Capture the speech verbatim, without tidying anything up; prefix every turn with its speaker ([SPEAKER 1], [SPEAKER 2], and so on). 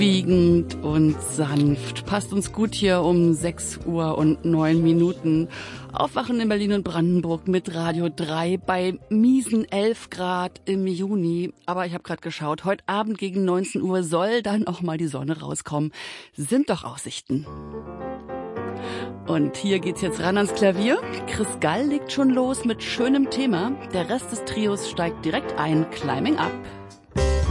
[SPEAKER 1] Biegend und sanft. Passt uns gut hier um sechs Uhr und neun Minuten. Aufwachen in Berlin und Brandenburg mit Radio drei bei miesen elf Grad im Juni. Aber ich habe gerade geschaut, heute Abend gegen neunzehn Uhr soll dann auch mal die Sonne rauskommen. Sind doch Aussichten. Und hier geht's jetzt ran ans Klavier. Chris Gall legt schon los mit schönem Thema. Der Rest des Trios steigt direkt ein. Climbing Up.